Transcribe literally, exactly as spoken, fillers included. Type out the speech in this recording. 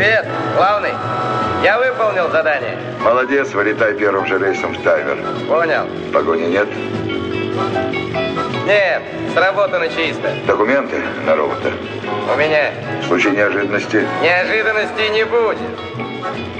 Привет, главный. Я выполнил задание. Молодец, вылетай первым же рейсом в Таймер. Понял. Погони нет? Нет, сработано чисто. Документы на робота? У меня. В случае неожиданности? Неожиданностей не будет.